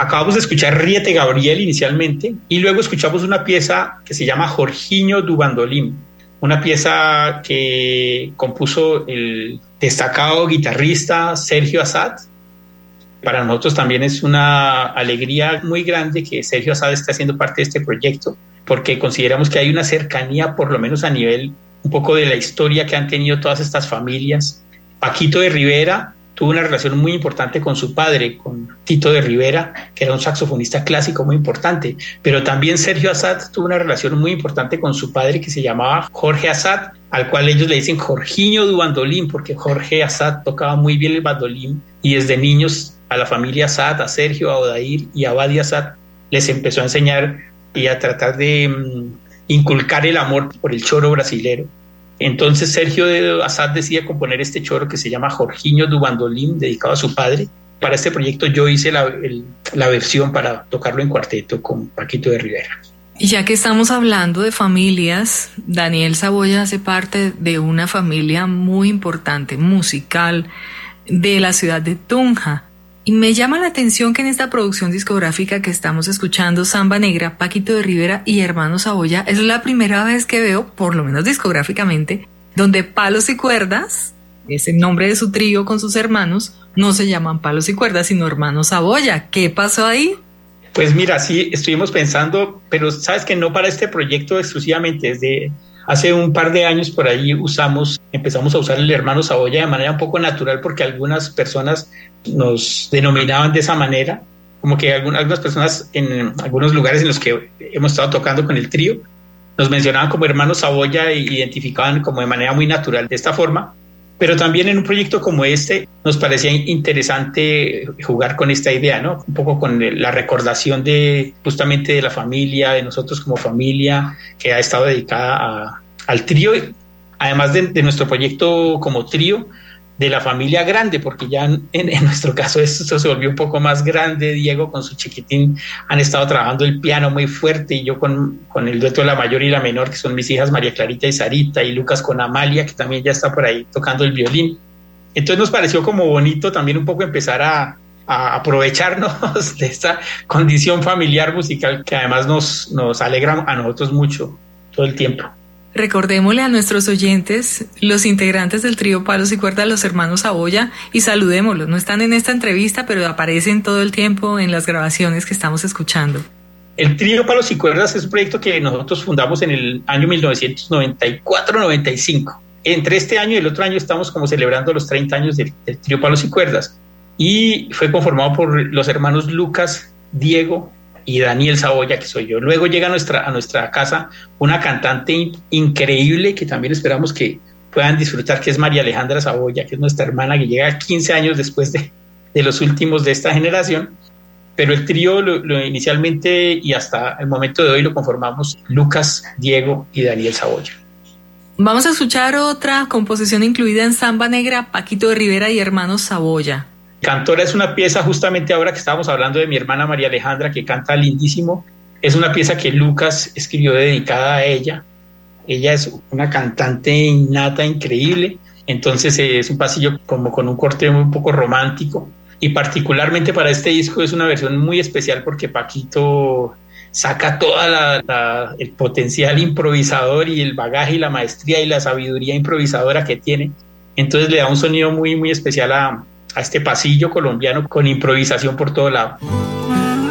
Acabamos de escuchar Riete Gabriel inicialmente y luego escuchamos una pieza que se llama Jorginho do Bandolim, una pieza que compuso el destacado guitarrista Sergio Assad. Para nosotros también es una alegría muy grande que Sergio Assad esté haciendo parte de este proyecto, porque consideramos que hay una cercanía, por lo menos a nivel un poco de la historia que han tenido todas estas familias. Paquito de Rivera tuvo una relación muy importante con su padre, con Tito de Rivera, que era un saxofonista clásico muy importante, pero también Sergio Assad tuvo una relación muy importante con su padre que se llamaba Jorge Assad, al cual ellos le dicen Jorginho do Bandolim, porque Jorge Assad tocaba muy bien el bandolim y desde niños a la familia Assad, a Sergio, a Odair y a Badi Assad les empezó a enseñar y a tratar de inculcar el amor por el choro brasilero. Entonces Sergio Assad decide componer este choro que se llama Jorginho do Bandolim, dedicado a su padre. Para este proyecto yo hice la versión para tocarlo en cuarteto con Paquito de Rivera. Y ya que estamos hablando de familias, Daniel Saboya hace parte de una familia muy importante, musical, de la ciudad de Tunja. Y me llama la atención que en esta producción discográfica que estamos escuchando, Samba Negra, Paquito de Rivera y Hermano Saboya, es la primera vez que veo, por lo menos discográficamente, donde Palos y Cuerdas, es el nombre de su trío con sus hermanos, no se llaman Palos y Cuerdas, sino Hermano Saboya. ¿Qué pasó ahí? Pues mira, sí, estuvimos pensando, pero sabes que no para este proyecto exclusivamente, desde hace un par de años por ahí empezamos a usar el Hermano Saboya de manera un poco natural porque algunas personas nos denominaban de esa manera, como que algunas personas en algunos lugares en los que hemos estado tocando con el trío nos mencionaban como Hermano Saboya e identificaban como de manera muy natural de esta forma, pero también en un proyecto como este nos parecía interesante jugar con esta idea, ¿no? Un poco con la recordación justamente de la familia, de nosotros como familia que ha estado dedicada al trío, además de nuestro proyecto como trío, de la familia grande, porque ya en nuestro caso esto se volvió un poco más grande. Diego con su chiquitín han estado trabajando el piano muy fuerte y yo con el dueto de la mayor y la menor, que son mis hijas María Clarita y Sarita, y Lucas con Amalia, que también ya está por ahí tocando el violín. Entonces nos pareció como bonito también un poco empezar a aprovecharnos de esta condición familiar musical que además nos alegra a nosotros mucho todo el tiempo. Recordémosle a nuestros oyentes los integrantes del trío Palos y Cuerdas, los hermanos Saboya, y saludémoslos. No están en esta entrevista, pero aparecen todo el tiempo en las grabaciones que estamos escuchando. El trío Palos y Cuerdas es un proyecto que nosotros fundamos en el año 1994-95. Entre este año y el otro año estamos como celebrando los 30 años del trío Palos y Cuerdas. Y fue conformado por los hermanos Lucas, Diego y Daniel Saboya, que soy yo. Luego llega a nuestra casa una cantante increíble que también esperamos que puedan disfrutar, que es María Alejandra Saboya, que es nuestra hermana, que llega 15 años después de los últimos de esta generación. Pero el trío lo inicialmente y hasta el momento de hoy lo conformamos Lucas, Diego y Daniel Saboya. Vamos a escuchar otra composición incluida en Samba Negra, Paquito de Rivera y Hermanos Saboya. Cantora es una pieza, justamente ahora que estábamos hablando de mi hermana María Alejandra, que canta lindísimo, es una pieza que Lucas escribió dedicada a ella. Ella es una cantante innata, increíble, entonces es un pasillo como con un corte un poco romántico, y particularmente para este disco es una versión muy especial porque Paquito saca toda el potencial improvisador y el bagaje y la maestría y la sabiduría improvisadora que tiene, entonces le da un sonido muy, muy especial a este pasillo colombiano con improvisación por todo lado.